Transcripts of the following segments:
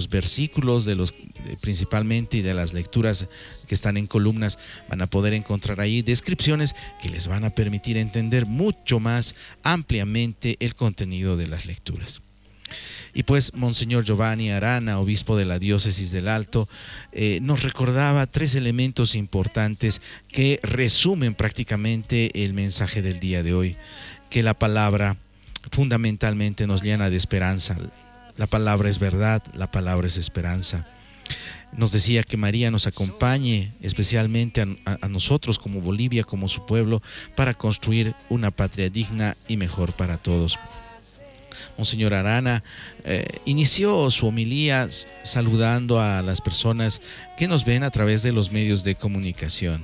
versículos, principalmente, y de las lecturas que están en columnas, van a poder encontrar ahí descripciones que les van a permitir entender mucho más ampliamente el contenido de las lecturas. Y pues Monseñor Giovanni Arana, obispo de la diócesis del Alto, nos recordaba 3 elementos importantes que resumen prácticamente el mensaje del día de hoy, que la palabra fundamentalmente nos llena de esperanza. La palabra es verdad, la palabra es esperanza. Nos decía que María nos acompañe especialmente a nosotros como Bolivia, como su pueblo, para construir una patria digna y mejor para todos. Monseñor Arana inició su homilía saludando a las personas que nos ven a través de los medios de comunicación.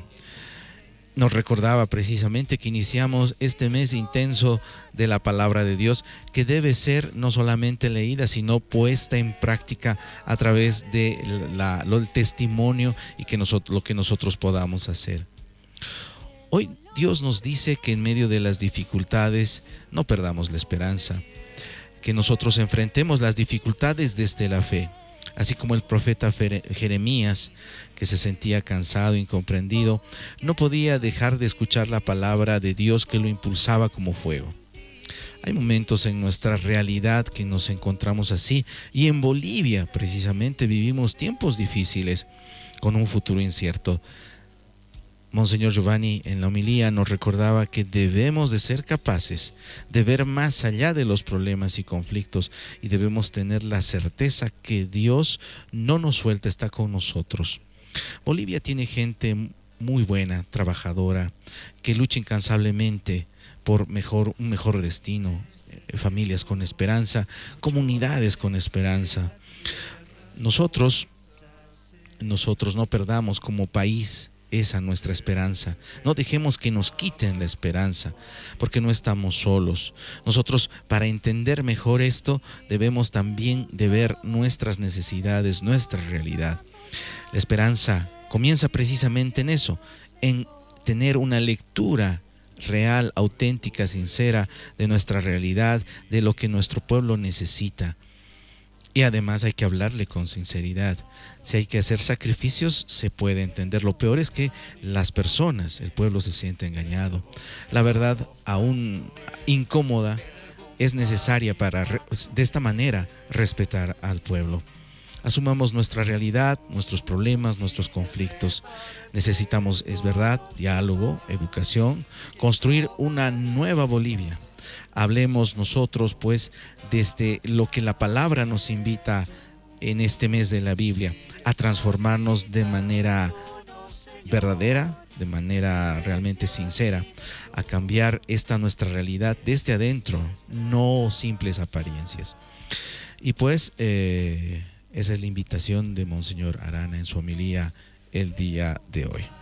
Nos recordaba precisamente que iniciamos este mes intenso de la palabra de Dios, que debe ser no solamente leída, sino puesta en práctica a través de el testimonio y lo que nosotros podamos hacer. Hoy Dios nos dice que en medio de las dificultades no perdamos la esperanza, que nosotros enfrentemos las dificultades desde la fe, así como el profeta Jeremías, que se sentía cansado, incomprendido, no podía dejar de escuchar la palabra de Dios que lo impulsaba como fuego. Hay momentos en nuestra realidad que nos encontramos así, y en Bolivia precisamente vivimos tiempos difíciles con un futuro incierto. Monseñor Giovanni en la homilía nos recordaba que debemos de ser capaces de ver más allá de los problemas y conflictos, y debemos tener la certeza que Dios no nos suelta, está con nosotros. Bolivia tiene gente muy buena, trabajadora, que lucha incansablemente por un mejor destino, familias con esperanza, comunidades con esperanza. Nosotros no perdamos como país esa nuestra esperanza. No dejemos que nos quiten la esperanza, porque no estamos solos. Nosotros, para entender mejor esto, debemos también de ver nuestras necesidades, nuestra realidad. La esperanza comienza precisamente en eso, en tener una lectura real, auténtica, sincera de nuestra realidad, de lo que nuestro pueblo necesita. Y además hay que hablarle con sinceridad. Si hay que hacer sacrificios, se puede entender. Lo peor es que las personas, el pueblo, se siente engañado. La verdad, aún incómoda, es necesaria para de esta manera respetar al pueblo. Asumamos nuestra realidad, nuestros problemas, nuestros conflictos. Necesitamos, es verdad, diálogo, educación, construir una nueva Bolivia. Hablemos nosotros, pues, desde lo que la palabra nos invita en este mes de la Biblia, a transformarnos de manera verdadera, de manera realmente sincera, a cambiar esta nuestra realidad desde adentro, no simples apariencias. Y pues esa es la invitación de Monseñor Arana en su homilía el día de hoy.